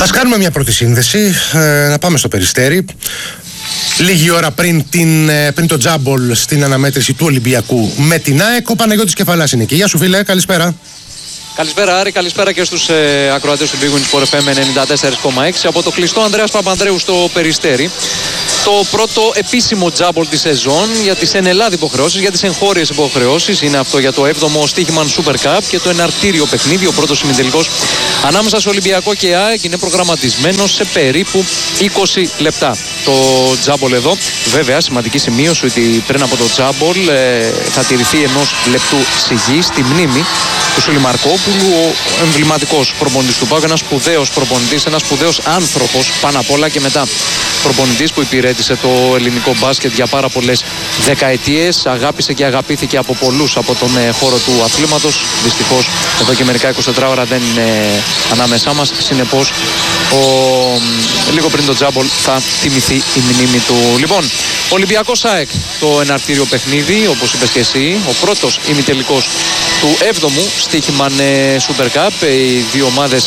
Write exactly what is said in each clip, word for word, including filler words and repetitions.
Ας κάνουμε μια πρώτη σύνδεση, ε, να πάμε στο Περιστέρι. Λίγη ώρα πριν, την, πριν το τζάμπολ στην αναμέτρηση του Ολυμπιακού με την ΑΕΚ, ο Παναγιώτης Κεφαλάς είναι εκεί. Γεια σου φίλε, καλησπέρα. Καλησπέρα Άρη, καλησπέρα και στους ε, ακροατές του Big Win Sport εφ εμ ενενήντα τέσσερα κόμμα έξι από το κλειστό Ανδρέας Παπανδρέου στο Περιστέρι. Το πρώτο επίσημο τζάμπολ της σεζόν για τις ενελάδη υποχρεώσεις, για τις εγχώριες υποχρεώσεις. Είναι αυτό για το έβδομο Στίχημαν Super Cup και το εναρτήριο παιχνίδι. Ο πρώτος ημιτελικός ανάμεσα στο Ολυμπιακό και ΑΕΚ είναι προγραμματισμένο σε περίπου είκοσι λεπτά. Το τζάμπολ εδώ, βέβαια, σημαντική σημείωση ότι πριν από το τζάμπολ ε, θα τηρηθεί ενός λεπτού σιγή στη μνήμη του Σούλη Μαρκόπουλου, ο εμβληματικός προπονητής του ΠΑΟΚ, ένας σπουδαίος προπονητής, ένας σπουδαίος άνθρωπος πάνω απ' όλα και μετά προπονητής που υπηρέτησε το ελληνικό μπάσκετ για πάρα πολλές δεκαετίες. Αγάπησε και αγαπήθηκε από πολλούς από τον ε, χώρο του αθλήματος. Δυστυχώς εδώ και μερικά εικοσιτέσσερις ώρα δεν είναι ανάμεσά μας. Συνεπώς, ο, λίγο πριν το τζάμπολ θα τιμηθεί η μνήμη του. Λοιπόν, Ολυμπιακός ΑΕΚ, το εναρτήριο παιχνίδι, όπως είπες και εσύ, ο πρώτος ημιτελικός του έβδομου Στίχημαν Super Cup. Οι δύο ομάδες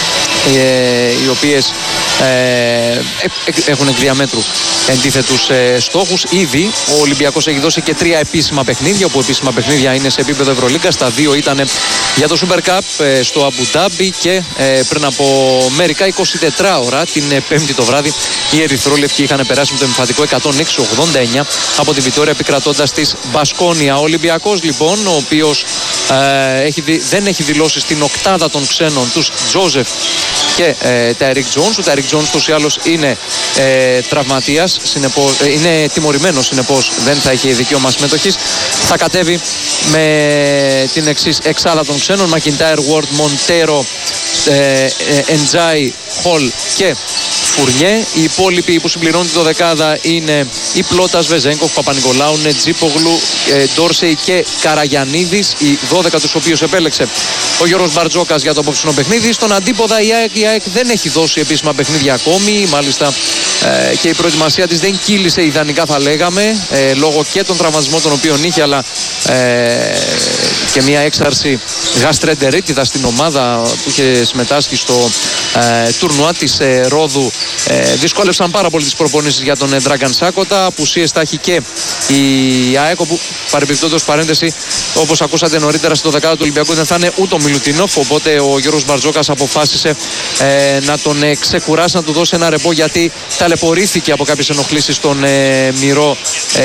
ε, οι οποίες ε, έχουν εκ διαμέτρου αντίθετους ε, στόχους. Ήδη ο Ολυμπιακός έχει δώσει και τρία επίσημα παιχνίδια, όπου επίσημα παιχνίδια είναι σε επίπεδο Ευρωλίγκας. Τα δύο ήταν για το Super Cup ε, στο Αμπου Ντάμπι και ε, πριν από μερικά εικοσιτέσσερις ώρα την ε, Πέμπτη το βράδυ οι ερυθρόλευκοι είχαν περάσει με το εμφαντικό εκατόν έξι ογδόντα εννιά από τη Βιτόρια, επικρατώντας της Μπασκόνια. Ο Ολυμπιακός λοιπόν, ο οποίος ε, έχει δι... δεν έχει δηλώσει στην οκτάδα των ξένων τους Τζόζεφ και ε, Τάιρικ Τζόνς. Ο Τάιρικ Τζόνς τους ή άλλως είναι ε, τραυματίας, συνεπώς, ε, είναι τιμωρημένος, συνεπώς δεν θα έχει δικαίωμα συμμετοχής. Θα κατέβει με την εξής εξάδα των ξένων: Μακιντάιρ, Ward, Μοντέρο, Εντζάι, Χολ και Φουρνιέ. Οι υπόλοιποι που συμπληρώνουν τη δωδεκάδα είναι η Πλότας, Βεζέγκοφ, Παπα-Νικολάου, Νετζίπογλου, ε, Ντόρσεϊ και Καραγιαννίδης, οι δώδεκα τους οποίους επέλεξε ο Γιώργος Μπαρτζόκας για το απόψινο παιχνίδι. Στον αντίποδα η ΑΕΚ, η ΑΕΚ δεν έχει δώσει επίσημα παιχνίδια ακόμη, μάλιστα ε, και η προετοιμασία της δεν κύλησε ιδανικά, θα λέγαμε, ε, λόγω και των τραυματισμών των οποίων είχε, αλλά ε, και μια έξαρση γαστρεντερίτιδα στην ομάδα που είχε συμμετάσχει στο ε, τουρνουά της ε, Ρόδου. Ε, δυσκόλευσαν πάρα πολύ τις προπονήσεις για τον Ντράγκαν Σάκοτα. Απουσίες θα έχει και η ΑΕΚ, που παρεμπιπτόντως παρένθεση, όπως ακούσατε νωρίτερα, στο δεκάδο του Ολυμπιακού δεν θα είναι ούτε ο Μιλουτίνοφ, οπότε ο Γιώργος Μπαρτζόκας αποφάσισε ε, να τον ε, ξεκουράσει, να του δώσει ένα ρεπό, γιατί ταλαιπωρήθηκε από κάποιες ενοχλήσεις στον ε, Μυρό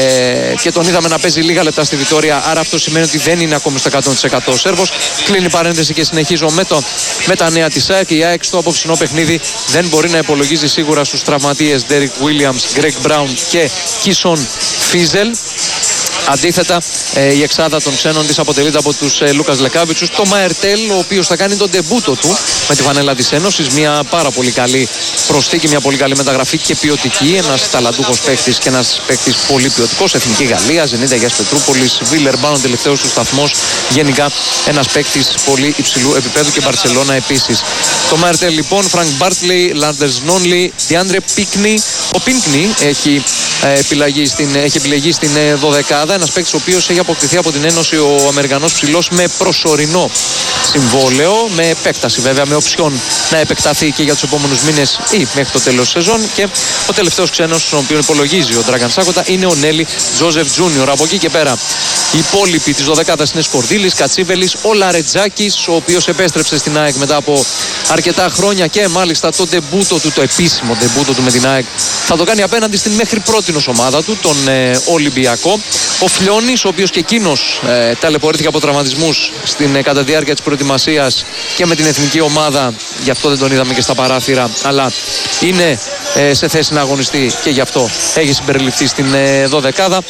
ε, και τον είδαμε να παίζει λίγα λεπτά στη Βιτόρια, άρα αυτό σημαίνει ότι δεν είναι ακόμη στο εκατό τοις εκατό Σέρβος. Κλείνει παρένθεση και συνεχίζω με, το, με τα νέα της ΑΕΚ. Η ΑΕΚ στο απόψινό παιχνίδι δεν μπορεί να υπολογίζει σίγουρα στους τραυματίες Ντέρικ Βίλιαμς, Γκρέγκ Μπράουν και Κίσον Φίζελ. Αντίθετα, ε, η εξάδα των ξένων της αποτελείται από τους ε, Λούκας Λεκάβιτσους, το Μαερτέλ, ο οποίος θα κάνει τον ντεμπούτο του με τη φανέλα της Ένωσης. Μια πάρα πολύ καλή προσθήκη, μια πολύ καλή μεταγραφή και ποιοτική. Ένας ταλαντούχος παίκτης και ένας παίκτης πολύ ποιοτικός. Εθνική Γαλλία, Ζενίτα Αγίας Πετρούπολης, Βίλερμπαν, τελευταίος του σταθμός. Γενικά ένας παίκτης πολύ υψηλού επίπεδου και Μπαρσελόνα επίσης. Το Μαερτέλ λοιπόν, Φρανκ Μπάρτλι, Λάντερς Νόνλι, Διάντρε Πίκνι. Ο Πίκνι έχει, ε, επιλεγεί στην, έχει επιλεγεί στην ε, δωδεκάδα. Ένας παίκτης ο οποίος έχει αποκτηθεί από την Ένωση, ο Αμερικανός ψηλός, με προσωρινό συμβόλαιο, με επέκταση βέβαια, με οψιόν να επεκταθεί και για τους επόμενους μήνες ή μέχρι το τέλος της σεζόν. Και ο τελευταίος ξένος, στον οποίο υπολογίζει ο Ντράγκαν Σάκοτα, είναι ο Νέλη Τζόζεφ Τζούνιορ. Από εκεί και πέρα, οι υπόλοιποι της δωδεκάδας είναι Σκορδίλης, Κατσίβελης, ο Λαρετζάκης, ο οποίος επέστρεψε στην ΑΕΚ μετά από αρκετά χρόνια και μάλιστα το ντεμπούτο του, το επίσημο ντεμπούτο του με την ΑΕΚ, θα το κάνει απέναντι στην μέχρι πρότινος ομάδα του, τον ε, Ολυμπιακό. Ο Φλιώνης, ο οποίος και εκείνος ε, ταλαιπωρήθηκε από τραυματισμούς στην ε, κατά διάρκεια της προετοιμασίας και με την εθνική ομάδα, γι' αυτό δεν τον είδαμε και στα παράθυρα, αλλά είναι ε, σε θέση να αγωνιστεί και γι' αυτό έχει συμπεριληφθεί στην ε, δωδεκάδα.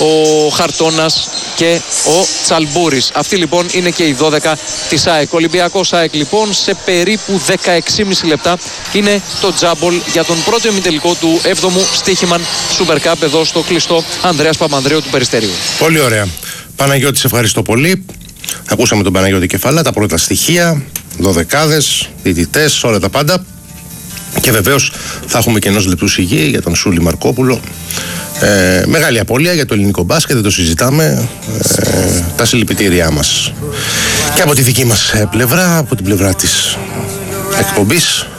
Ο Χαρτώνας και ο Τσαλμπούρης. Αυτοί λοιπόν είναι και οι δώδεκα της ΑΕΚ. Ολυμπιακός ΑΕΚ λοιπόν σε περίπου δεκαέξι και μισή λεπτά είναι το τζάμπολ για τον πρώτο ημιτελικό του έβδομου Στίχημαν Super Cup εδώ στο κλειστό Ανδρέας Παπανδρέου του Περιστερίου. Πολύ ωραία. Παναγιώτη, σε ευχαριστώ πολύ. Ακούσαμε τον Παναγιώτη Κεφαλά, τα πρώτα στοιχεία, δωδεκάδες, διαιτητές, όλα τα πάντα. Και βεβαίως θα έχουμε και ενός λεπτού σιγή για τον Σούλη Μαρκόπουλο. Ε, μεγάλη απώλεια για το ελληνικό μπάσκετ, δεν το συζητάμε. Ε, τα συλληπιτήριά μας και από τη δική μας πλευρά, από την πλευρά της εκπομπής.